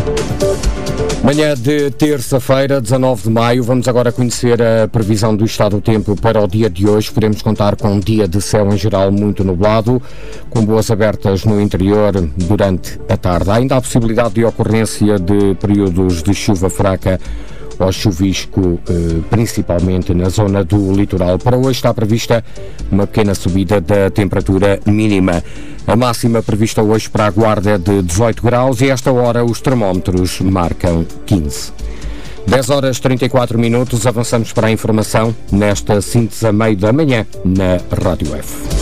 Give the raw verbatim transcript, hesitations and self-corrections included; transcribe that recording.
Manhã de terça-feira, dezanove de maio, vamos agora conhecer a previsão do estado do tempo para o dia de hoje. Podemos contar com um dia de céu em geral muito nublado, com boas abertas no interior durante a tarde. Há ainda a possibilidade de ocorrência de períodos de chuva fraca ou chuvisco, principalmente na zona do litoral. Para hoje está prevista uma pequena subida da temperatura mínima. A máxima prevista hoje para a Guarda é de dezoito graus e a esta hora os termómetros marcam quinze. dez horas e trinta e quatro minutos, avançamos para a informação nesta síntese a meio da manhã na Rádio F.